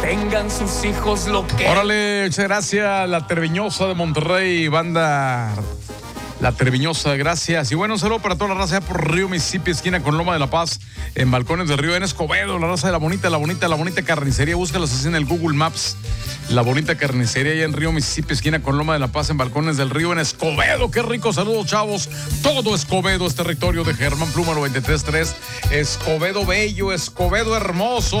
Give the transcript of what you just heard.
tengan sus hijos lo que... Órale, muchas gracias, La Treviñosa de Monterrey, banda La Treviñosa, gracias. Y bueno, un saludo para toda la raza allá por Río Mississippi, esquina con Loma de la Paz, en Balcones del Río, en Escobedo, la raza de la bonita carnicería, búscalos así en el Google Maps. La bonita carnicería allá en Río Mississippi, esquina con Loma de la Paz, en Balcones del Río, en Escobedo. Qué rico, saludos, chavos. Todo Escobedo es territorio de Germán Pluma 93.3. Escobedo bello, Escobedo hermoso.